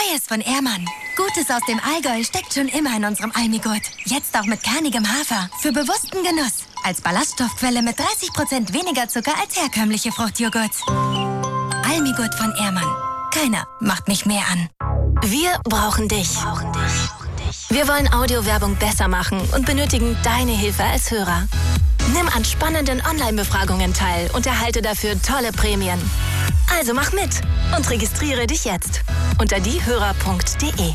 Neues von Ehrmann. Gutes aus dem Allgäu steckt schon immer in unserem Almigurt. Jetzt auch mit kernigem Hafer. Für bewussten Genuss. Als Ballaststoffquelle mit 30% weniger Zucker als herkömmliche Fruchtjoghurts. Almigurt von Ehrmann. Keiner macht mich mehr an. Wir brauchen dich. Wir wollen Audiowerbung besser machen und benötigen deine Hilfe als Hörer. Nimm an spannenden Online-Befragungen teil und erhalte dafür tolle Prämien. Also mach mit und registriere dich jetzt unter diehörer.de.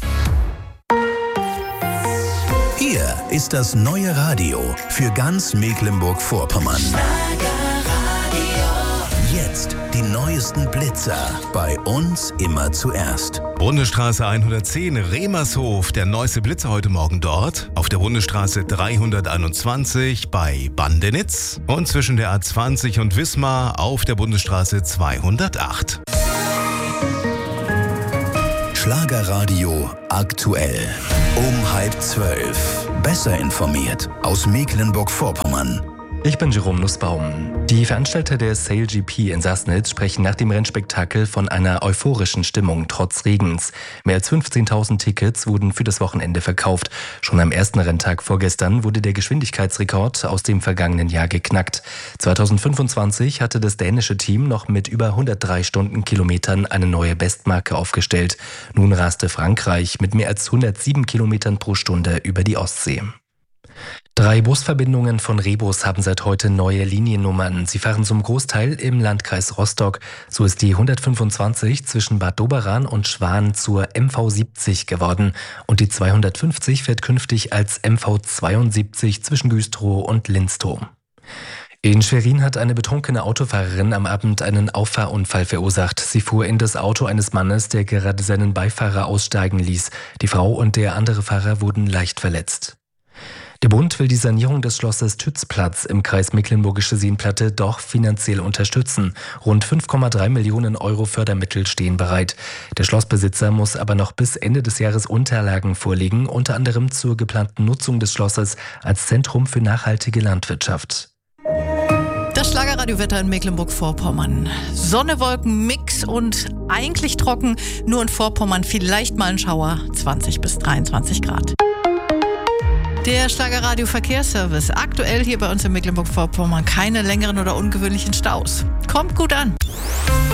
Hier ist das neue Radio für ganz Mecklenburg-Vorpommern. Jetzt die neuesten Blitzer. Bei uns immer zuerst. Bundesstraße 110, Remershof. Der neueste Blitzer heute Morgen dort. Auf der Bundesstraße 321 bei Bandenitz. Und zwischen der A20 und Wismar auf der Bundesstraße 208. Schlagerradio aktuell. Um 11:30. Besser informiert aus Mecklenburg-Vorpommern. Ich bin Jerome Nussbaum. Die Veranstalter der Sail GP in Sassnitz sprechen nach dem Rennspektakel von einer euphorischen Stimmung trotz Regens. Mehr als 15.000 Tickets wurden für das Wochenende verkauft. Schon am ersten Renntag vorgestern wurde der Geschwindigkeitsrekord aus dem vergangenen Jahr geknackt. 2025 hatte das dänische Team noch mit über 103 Stundenkilometern eine neue Bestmarke aufgestellt. Nun raste Frankreich mit mehr als 107 Kilometern pro Stunde über die Ostsee. 3 Busverbindungen von Rebus haben seit heute neue Liniennummern. Sie fahren zum Großteil im Landkreis Rostock. So ist die 125 zwischen Bad Doberan und Schwan zur MV70 geworden. Und die 250 fährt künftig als MV72 zwischen Güstrow und Linstow. In Schwerin hat eine betrunkene Autofahrerin am Abend einen Auffahrunfall verursacht. Sie fuhr in das Auto eines Mannes, der gerade seinen Beifahrer aussteigen ließ. Die Frau und der andere Fahrer wurden leicht verletzt. Der Bund will die Sanierung des Schlosses Tützplatz im Kreis Mecklenburgische Seenplatte doch finanziell unterstützen. Rund 5,3 Millionen Euro Fördermittel stehen bereit. Der Schlossbesitzer muss aber noch bis Ende des Jahres Unterlagen vorlegen, unter anderem zur geplanten Nutzung des Schlosses als Zentrum für nachhaltige Landwirtschaft. Das Schlagerradiowetter in Mecklenburg-Vorpommern. Sonne, Wolken, Mix und eigentlich trocken. Nur in Vorpommern vielleicht mal ein Schauer. 20 bis 23 Grad. Der Schlagerradio-Verkehrsservice. Aktuell hier bei uns in Mecklenburg-Vorpommern keine längeren oder ungewöhnlichen Staus. Kommt gut an.